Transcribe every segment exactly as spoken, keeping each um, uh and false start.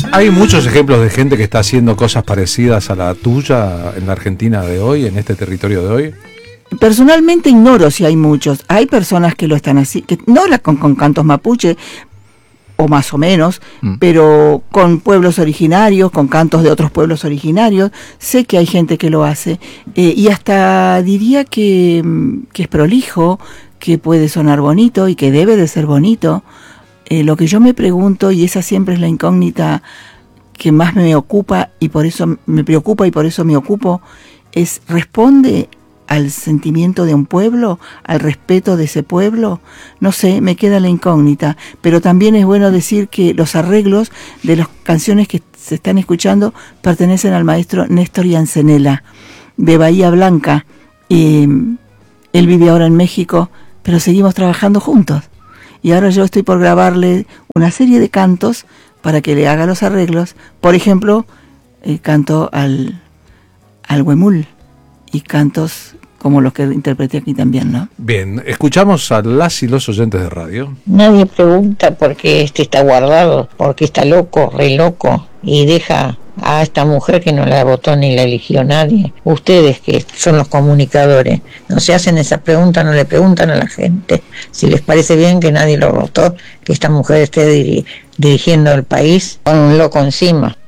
¿Hay muchos ejemplos de gente que está haciendo cosas parecidas a la tuya en la Argentina de hoy, en este territorio de hoy? Personalmente ignoro si hay muchos. Hay personas que lo están así, que no la con, con cantos mapuche, o más o menos, mm. pero con pueblos originarios, con cantos de otros pueblos originarios. Sé que hay gente que lo hace, eh, y hasta diría que, que es prolijo, que puede sonar bonito y que debe de ser bonito. Eh, lo que yo me pregunto, y esa siempre es la incógnita que más me ocupa y por eso me preocupa y por eso me ocupo, es: ¿responde al sentimiento de un pueblo, al respeto de ese pueblo? No sé, me queda la incógnita, pero también es bueno decir que los arreglos de las canciones que se están escuchando pertenecen al maestro Néstor Yancenela, de Bahía Blanca. Eh, él vive ahora en México, pero seguimos trabajando juntos. Y ahora yo estoy por grabarle una serie de cantos para que le haga los arreglos. Por ejemplo, eh, canto al, al huemul, y cantos como los que interpreté aquí también, ¿no? Bien, escuchamos a las y los oyentes de radio. Nadie pregunta por qué este está guardado, por qué está loco, re loco, y deja a esta mujer que no la votó ni la eligió nadie. Ustedes, que son los comunicadores, no se hacen esa pregunta, no le preguntan a la gente si les parece bien que nadie lo votó, que esta mujer esté diri- dirigiendo el país con un loco encima.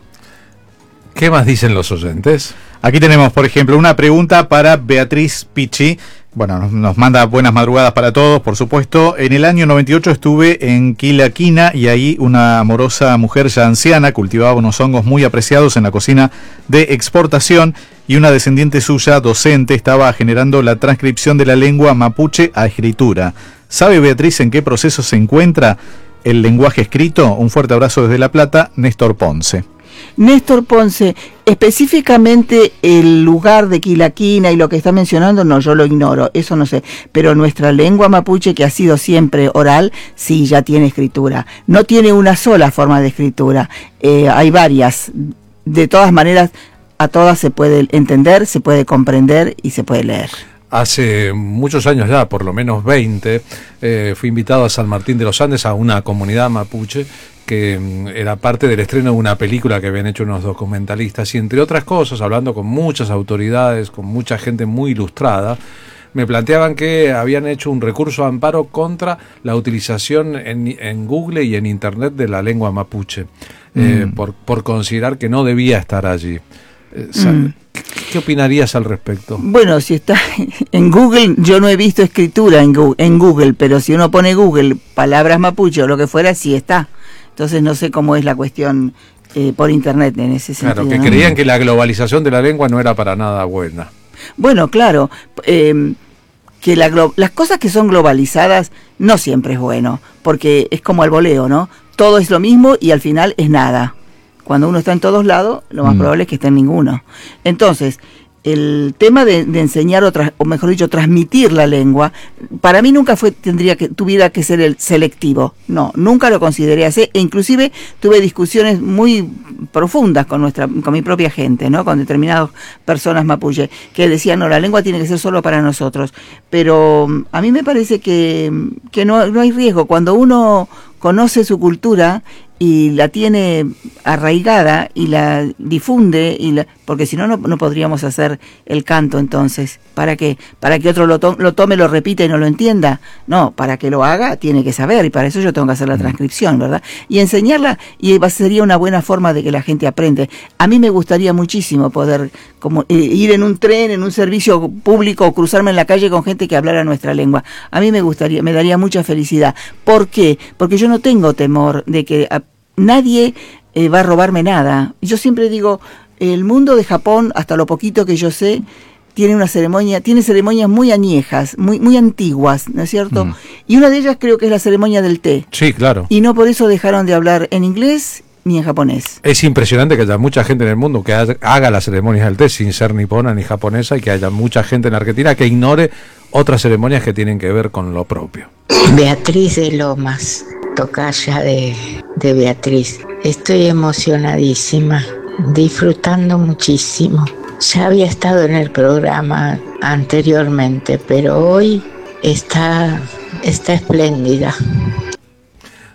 ¿Qué más dicen los oyentes? Aquí tenemos, por ejemplo, una pregunta para Beatriz Pichi. Bueno, nos, nos manda buenas madrugadas para todos, por supuesto. En el año noventa y ocho estuve en Quilaquina y ahí una amorosa mujer ya anciana cultivaba unos hongos muy apreciados en la cocina de exportación, y una descendiente suya, docente, estaba generando la transcripción de la lengua mapuche a escritura. ¿Sabe, Beatriz, en qué proceso se encuentra el lenguaje escrito? Un fuerte abrazo desde La Plata, Néstor Ponce. Néstor Ponce, específicamente el lugar de Quilaquina y lo que está mencionando, no, yo lo ignoro, eso no sé, pero nuestra lengua mapuche, que ha sido siempre oral, sí, ya tiene escritura. No tiene una sola forma de escritura, eh, hay varias. De todas maneras, a todas se puede entender, se puede comprender y se puede leer. Hace muchos años ya, por lo menos veinte, eh, fui invitado a San Martín de los Andes, a una comunidad mapuche, que mm, era parte del estreno de una película que habían hecho unos documentalistas, y entre otras cosas, hablando con muchas autoridades, con mucha gente muy ilustrada, me planteaban que habían hecho un recurso de amparo contra la utilización en, en Google y en Internet de la lengua mapuche, mm. eh, por, por considerar que no debía estar allí. Eh, mm. ¿Qué opinarías al respecto? Bueno, si está en Google, yo no he visto escritura en Google, en Google, pero si uno pone Google palabras mapuche o lo que fuera, sí está. Entonces no sé cómo es la cuestión eh, por Internet en ese sentido. Claro, que ¿no? creían que la globalización de la lengua no era para nada buena. Bueno, claro, eh, que la glo- las cosas que son globalizadas no siempre es bueno, porque es como el voleo, ¿no? Todo es lo mismo y al final es nada. Cuando uno está en todos lados, lo más mm. probable es que esté en ninguno. Entonces, el tema de, de enseñar, o, tra- o mejor dicho, transmitir la lengua, para mí nunca fue, tendría que, tuviera que ser el selectivo. No, nunca lo consideré así, e inclusive tuve discusiones muy profundas con nuestra, con mi propia gente, ¿no? Con determinadas personas mapuche, que decían, no, la lengua tiene que ser solo para nosotros. Pero a mí me parece que, que no, no hay riesgo. Cuando uno conoce su cultura y la tiene arraigada y la difunde, y la, porque si no, no no podríamos hacer el canto. Entonces, ¿para qué? ¿Para que otro lo, to- lo tome, lo repita y no lo entienda? No, para que lo haga tiene que saber, y para eso yo tengo que hacer la transcripción, ¿verdad? Y enseñarla, y sería una buena forma de que la gente aprende. A mí me gustaría muchísimo poder como eh, ir en un tren, en un servicio público, o cruzarme en la calle con gente que hablara nuestra lengua. A mí me gustaría, me daría mucha felicidad. ¿Por qué? Porque yo no tengo temor de que a, nadie eh, va a robarme nada. Yo siempre digo, el mundo de Japón, hasta lo poquito que yo sé, tiene una ceremonia, tiene ceremonias muy añejas, muy muy antiguas, ¿no es cierto? Mm. Y una de ellas creo que es la ceremonia del té. Sí, claro. Y no por eso dejaron de hablar en inglés ni en japonés. Es impresionante que haya mucha gente en el mundo que haga las ceremonias del té sin ser nipona ni japonesa, y que haya mucha gente en Argentina que ignore otras ceremonias que tienen que ver con lo propio. Beatriz de Lomas, tocaya de, de Beatriz. Estoy emocionadísima, disfrutando muchísimo. Ya había estado en el programa anteriormente, pero hoy está, está espléndida.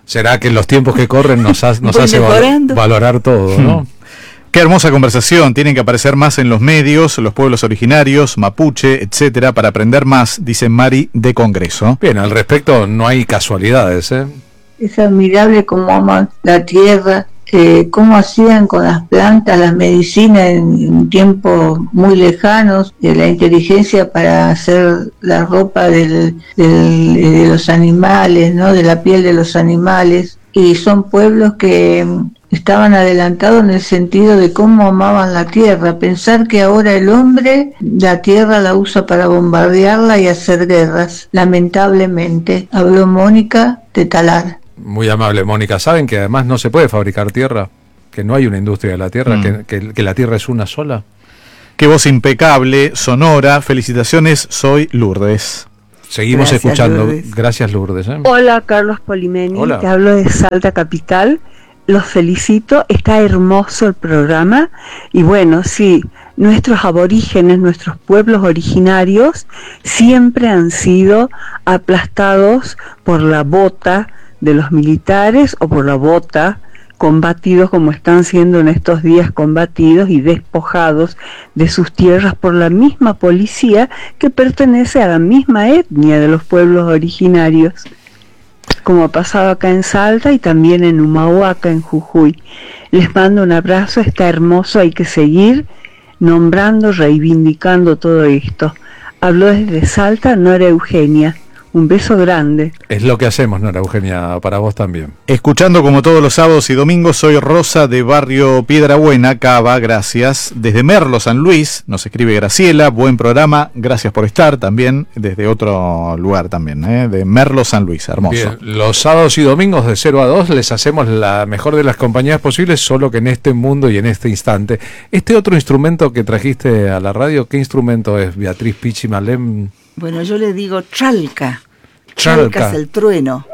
Será que los tiempos que corren nos, ha, nos Voy hace val- mejorando. valorar todo, ¿no? Hmm. Qué hermosa conversación, tienen que aparecer más en los medios, los pueblos originarios, mapuche, etcétera, para aprender más, dice Mari de Congreso. Bien, al respecto no hay casualidades, ¿eh? Es admirable cómo aman la tierra, eh, cómo hacían con las plantas, las medicinas en, en tiempos muy lejanos, de la inteligencia para hacer la ropa del, del, de los animales, ¿no? De la piel de los animales. Y son pueblos que estaban adelantados en el sentido de cómo amaban la tierra. Pensar que ahora el hombre la tierra la usa para bombardearla y hacer guerras, lamentablemente. Habló Mónica de Talar. Muy amable, Mónica. ¿Saben que además no se puede fabricar tierra? Que no hay una industria de la tierra, Mm. que, que, que la tierra es una sola. Qué voz impecable, sonora, felicitaciones, soy Lourdes. Seguimos Gracias, escuchando. Lourdes. Gracias, Lourdes. ¿eh? Hola, Carlos Polimeni, Hola. te hablo de Salta Capital. Los felicito, está hermoso el programa. Y bueno, sí, nuestros aborígenes, nuestros pueblos originarios siempre han sido aplastados por la bota de los militares o por la bota, combatidos como están siendo en estos días combatidos y despojados de sus tierras por la misma policía que pertenece a la misma etnia de los pueblos originarios, como ha pasado acá en Salta y también en Humahuaca, en Jujuy. Les mando un abrazo, está hermoso, hay que seguir nombrando, reivindicando todo esto. Habló desde Salta Nora Eugenia. Un beso grande. Es lo que hacemos, Nora Eugenia, para vos también. Escuchando como todos los sábados y domingos, soy Rosa de Barrio Piedrabuena, Cava, gracias. Desde Merlo, San Luis, nos escribe Graciela, buen programa, gracias por estar también, desde otro lugar también, ¿eh? De Merlo, San Luis, hermoso. Bien, los sábados y domingos de cero a dos les hacemos la mejor de las compañías posibles, solo que en este mundo y en este instante. Este otro instrumento que trajiste a la radio, ¿qué instrumento es, Beatriz Pichi Malem? Bueno, yo le digo chalca. Chalca. Chalca es el trueno.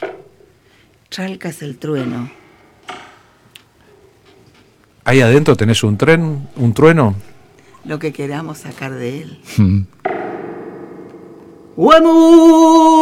Chalca es el trueno. Ahí adentro tenés un tren, un trueno. Lo que queramos sacar de él. Mm. ¡Huemu!